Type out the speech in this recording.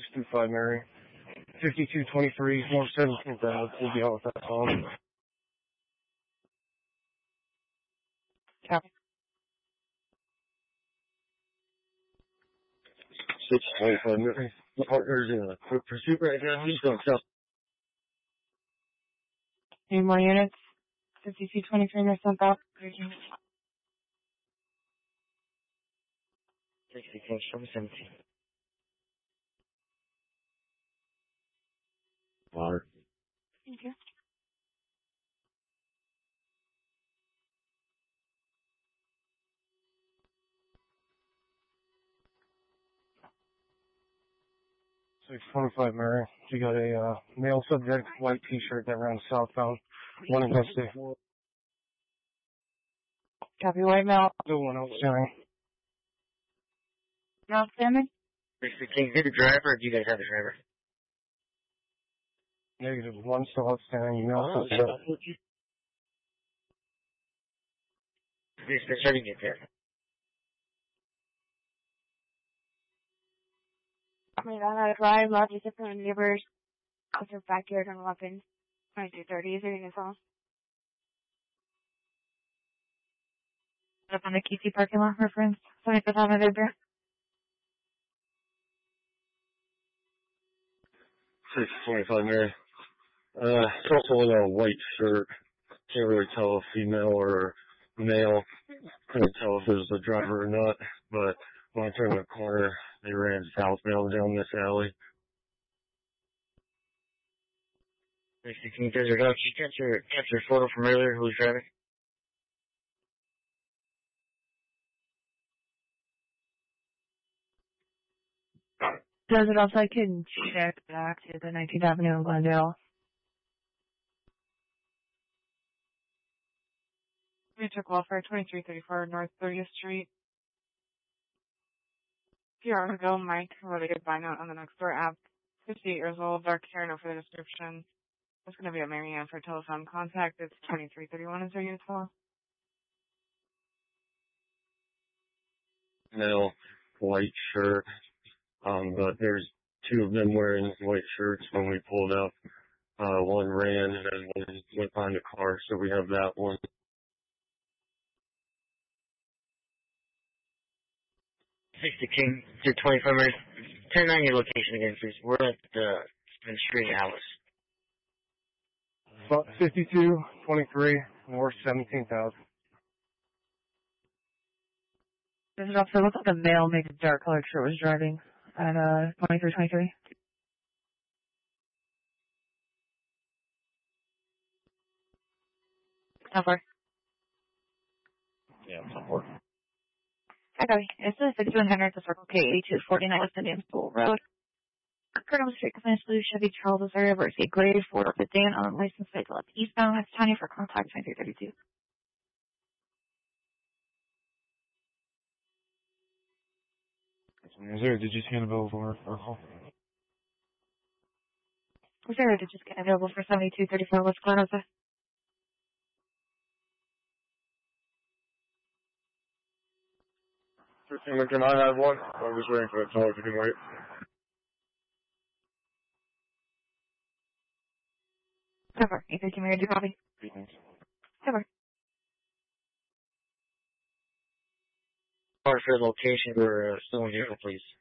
625 Mary. 5223, North 17th Ave. We'll be out with that phone. Copy. 625 Mary. My partner's in a quick pursuit right now. He's going south. Need more units? 5223 North 7th Ave. 6417. Water. Thank you. 625 Mary. You got a male subject, white t-shirt that ran southbound. One in custody. Copy, white male. The one outstanding. Outstanding? Can you hear the driver, or do you guys have the driver? Negative. One still outstanding. Male subject. They're starting to get there. I mean, on a drive, lots of different neighbors with their backyard and weapons. 2230, is there any phone? Up on the KC parking lot reference. 75th Avenue there. 625 Mary. It's also in a white shirt. Can't really tell if female or male. Couldn't tell if it was the driver or not. But when I turned the corner, they ran southbound down this alley. Can you guys capture a photo from earlier? Who was driving? Does it also, I can check back to the 19th Avenue in Glendale. We took welfare 2334 North 30th Street. A few hours ago, Mike wrote a goodbye note on the next door app. 58 years old, dark hair, no further description. It's going to be a Marianne for telephone contact. It's 2331. Is there your call? Male, white shirt. But there's two of them wearing white shirts when we pulled up. One ran and then one went behind the car, so we have that one. King to 25 minutes. Turn on your location again, please. We're at the street Alice. 5223 North 17th Ave. Does it also look like a male, maybe dark colored shirt was driving at 2323? How far? Yeah, somewhere. Okay, it's the 6100 at the Circle K, 8249 West Indian School Road. Colonel Street, Commander Blue, Chevy Charles area, Versi, Gray, Ford, up to Dan on license plate left eastbound. That's Tanya for contact 2332. Is there a digit scan available for our call? Was there a digit scan available for 7234 West Glen Rosa? Lincoln, I have one. I'm just waiting for it, so if you can wait. Cover. You think you may do copy? Thanks. Cover. For the location, we're still in vehicle, please.